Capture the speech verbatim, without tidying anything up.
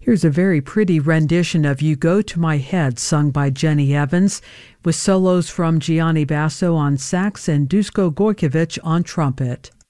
Here's a very pretty rendition of You Go to My Head, sung by Jenny Evans, with solos from Gianni Basso on sax and Dusko Gojkovic on trumpet.